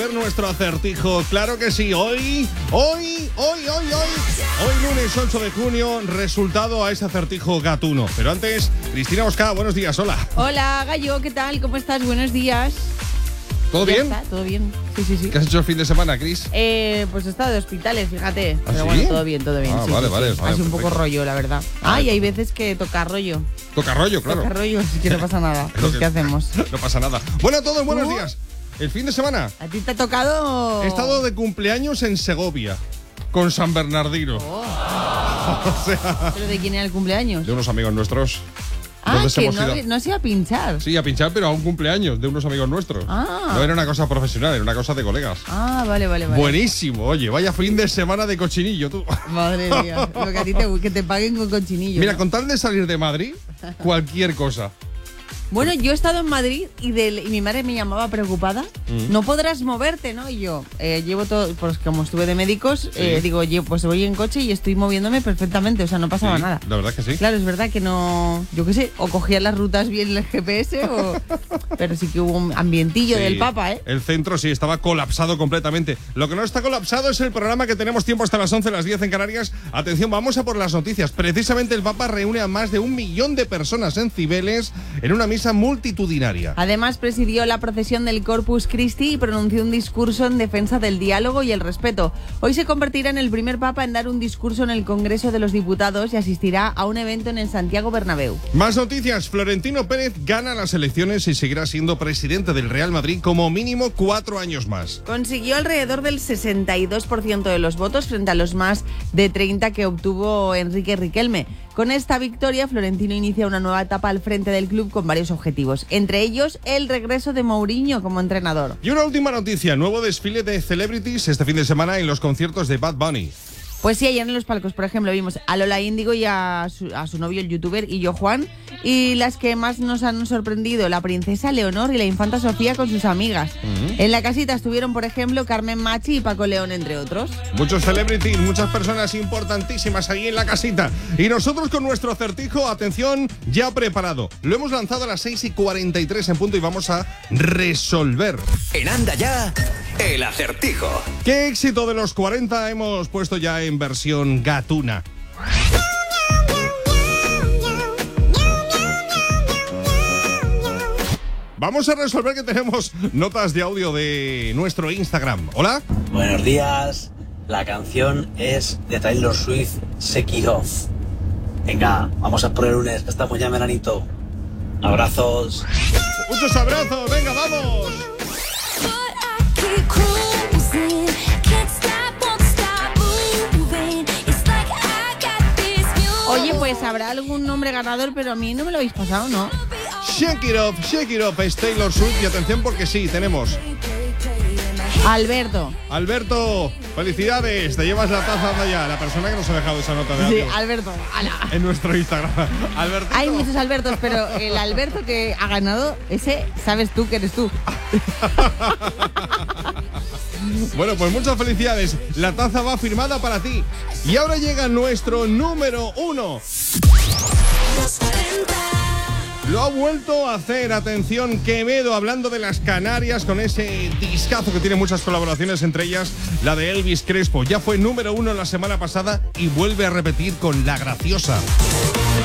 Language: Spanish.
Nuestro acertijo, claro que sí, hoy, lunes 8 de junio, resultado a ese acertijo gatuno. Pero antes, Cristina Osca, buenos días, hola. Hola, Gallo, ¿qué tal? ¿Cómo estás? Buenos días. ¿Todo bien? Está, todo bien, sí. ¿Qué has hecho el fin de semana, Cris? Pues he estado de hospitales, fíjate. ¿Ah, Pero sí? bueno, todo bien. Vale, Ha sido un poco rollo, la verdad. Y hay veces que toca rollo. Toca rollo, claro. Toca rollo, así que no pasa nada. Pues, ¿qué hacemos? No pasa nada. Bueno, a todos, buenos días. El fin de semana ¿A ti te ha tocado...? he estado de cumpleaños en Segovia, con San Bernardino. O sea, ¿Pero de quién era el cumpleaños? de unos amigos nuestros. Que Entonces hemos ido- no se iba a pinchar. Sí, a pinchar, pero a un cumpleaños de unos amigos nuestros. No era una cosa profesional, era una cosa de colegas. Vale. Buenísimo, oye, vaya fin de semana de cochinillo, tú. Madre mía, lo que a ti que te paguen con cochinillo. Mira, ¿no? con tal de salir de Madrid, cualquier cosa. Bueno, yo he estado en Madrid y mi madre me llamaba preocupada. No podrás moverte, ¿no? Y yo llevo todo, pues como estuve de médicos, digo, pues voy en coche y estoy moviéndome perfectamente, o sea, no pasaba Sí, nada. La verdad que sí. Claro, es verdad que no, yo qué sé, o cogía las rutas bien el GPS pero sí que hubo un ambientillo Sí, del Papa, ¿eh? El centro sí estaba colapsado completamente. Lo que no está colapsado es el programa que tenemos tiempo hasta las 11, las 10 en Canarias. Atención, vamos a por las noticias. Precisamente el Papa reúne a más de 1 millón de personas en Cibeles en una misa multitudinaria. Además, presidió la procesión del Corpus Christi y pronunció un discurso en defensa del diálogo y el respeto. Hoy se convertirá en el primer papa en dar un discurso en el Congreso de los Diputados y asistirá a un evento en el Santiago Bernabéu. Más noticias. Florentino Pérez gana las elecciones y seguirá siendo presidente del Real Madrid como mínimo 4 años más. Consiguió alrededor del 62% de los votos frente a los más de 30 que obtuvo Enrique Riquelme. Con esta victoria, Florentino inicia una nueva etapa al frente del club con varios objetivos, entre ellos el regreso de Mourinho como entrenador. Y una última noticia, nuevo desfile de celebrities este fin de semana en los conciertos de Bad Bunny. Pues sí, ayer en los palcos, por ejemplo, vimos a Lola Índigo y a su novio, el youtuber Illo Juan. Y las que más nos han sorprendido, la princesa Leonor y la infanta Sofía con sus amigas. En la casita estuvieron, por ejemplo, Carmen Machi y Paco León, entre otros. Muchos celebrities, muchas personas importantísimas ahí en la casita. Y nosotros con nuestro acertijo, atención, ya preparado. Lo hemos lanzado a las 6:43 en punto y vamos a resolver. En Anda Ya, el acertijo. ¿Qué éxito de los 40 hemos puesto ya en versión gatuna? Vamos a resolver que tenemos notas de audio de nuestro Instagram. ¿Hola? Buenos días, la canción es de Taylor Swift, Shake It Off. Venga, vamos a por el lunes, que estamos ya en veranito. Abrazos. Muchos abrazos, venga, vamos. Oye, pues habrá algún nombre ganador, pero a mí no me lo habéis pasado, ¿no? Shake It Off es Taylor Swift y atención porque sí, tenemos Alberto. Alberto, felicidades, te llevas la taza de allá, la persona que nos ha dejado esa nota de Sí, audio Alberto. ¡Hala! en nuestro Instagram. Alberto. Hay muchos Albertos, pero el Alberto que ha ganado, ese sabes tú que eres tú. Bueno, pues muchas felicidades. La taza va firmada para ti. Y ahora llega nuestro número 1. Lo ha vuelto a hacer, atención, Quevedo, hablando de las Canarias con ese discazo que tiene muchas colaboraciones, entre ellas la de Elvis Crespo. Ya fue número 1 la semana pasada y vuelve a repetir con La Graciosa.